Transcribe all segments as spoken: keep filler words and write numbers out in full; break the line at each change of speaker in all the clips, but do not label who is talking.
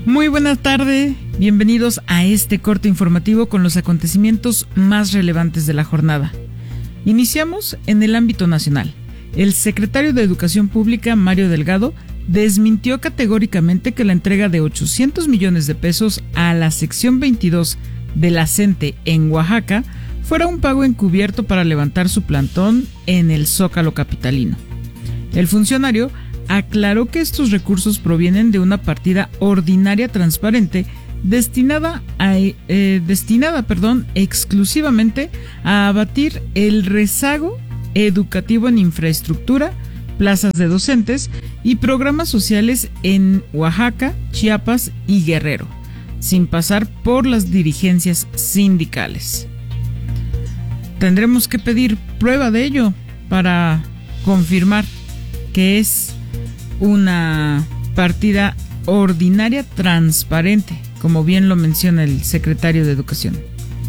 Muy buena tarde, bienvenidos a este corte informativo con los acontecimientos más relevantes de la jornada. Iniciamos en el ámbito nacional. El secretario de Educación Pública, Mario Delgado, desmintió categóricamente que la entrega de ochocientos millones de pesos a la sección veintidós de la CENTE en Oaxaca fuera un pago encubierto para levantar su plantón en el Zócalo capitalino. El funcionario aclaró que estos recursos provienen de una partida ordinaria transparente destinada, a, eh, destinada perdón, exclusivamente a abatir el rezago educativo en infraestructura, plazas de docentes y programas sociales en Oaxaca, Chiapas y Guerrero, sin pasar por las dirigencias sindicales. Tendremos que pedir prueba de ello para confirmar que es una partida ordinaria transparente, como bien lo menciona el secretario de Educación.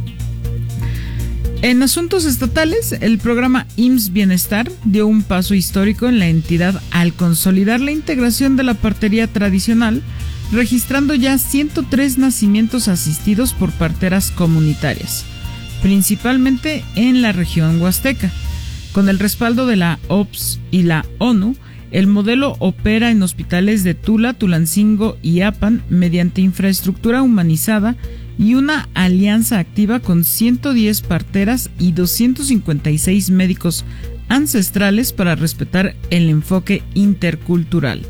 En asuntos estatales, el programa I M S S Bienestar dio un paso histórico en la entidad al consolidar la integración de la partería tradicional, registrando ya ciento tres nacimientos asistidos por parteras comunitarias, principalmente en la región huasteca. Con el respaldo de la O P S y la ONU, el modelo opera en hospitales de Tula, Tulancingo y Apan mediante infraestructura humanizada y una alianza activa con ciento diez parteras y doscientos cincuenta y seis médicos ancestrales para respetar el enfoque intercultural.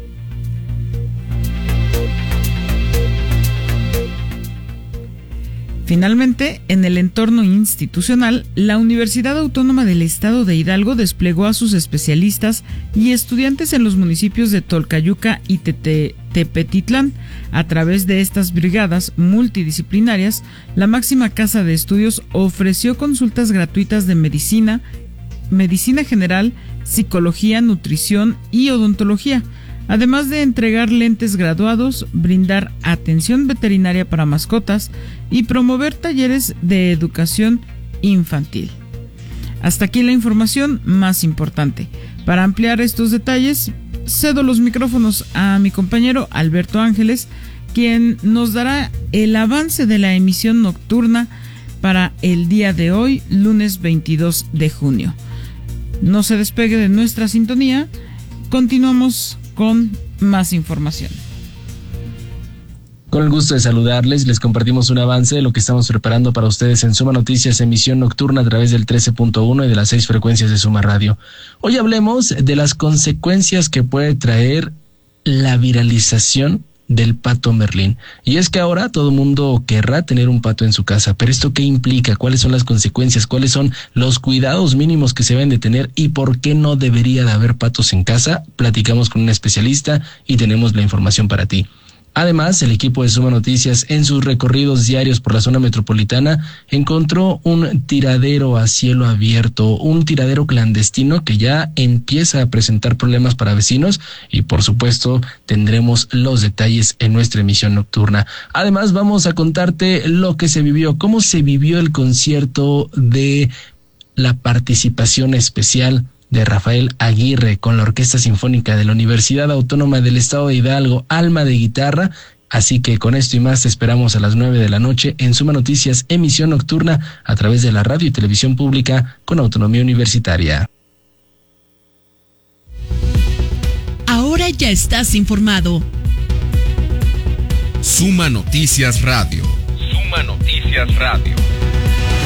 Finalmente, en el entorno institucional, la Universidad Autónoma del Estado de Hidalgo desplegó a sus especialistas y estudiantes en los municipios de Tolcayuca y Tete, Tepetitlán. A través de estas brigadas multidisciplinarias, la máxima casa de estudios ofreció consultas gratuitas de medicina, medicina general, psicología, nutrición y odontología, además de entregar lentes graduados, brindar atención veterinaria para mascotas y promover talleres de educación infantil. Hasta aquí la información más importante. Para ampliar estos detalles, cedo los micrófonos a mi compañero Alberto Ángeles, quien nos dará el avance de la emisión nocturna para el día de hoy, lunes veintidós de junio. No se despegue de nuestra sintonía, continuamos con más información.
Con el gusto de saludarles, les compartimos un avance de lo que estamos preparando para ustedes en Suma Noticias, emisión nocturna a través del trece punto uno y de las seis frecuencias de Suma Radio. Hoy hablemos de las consecuencias que puede traer la viralización del pato Merlín. Y es que ahora todo mundo querrá tener un pato en su casa, pero ¿esto qué implica? ¿Cuáles son las consecuencias? ¿Cuáles son los cuidados mínimos que se deben de tener? ¿Y por qué no debería de haber patos en casa? Platicamos con un especialista y tenemos la información para ti. Además, el equipo de Suma Noticias en sus recorridos diarios por la zona metropolitana encontró un tiradero a cielo abierto, un tiradero clandestino que ya empieza a presentar problemas para vecinos y por supuesto tendremos los detalles en nuestra emisión nocturna. Además, vamos a contarte lo que se vivió, cómo se vivió el concierto de la participación especial de Rafael Aguirre con la Orquesta Sinfónica de la Universidad Autónoma del Estado de Hidalgo, Alma de Guitarra. Así que con esto y más te esperamos a las nueve de la noche en Suma Noticias, emisión nocturna a través de la radio y televisión pública con autonomía universitaria.
Ahora ya estás informado.
Suma Noticias Radio. Suma Noticias Radio.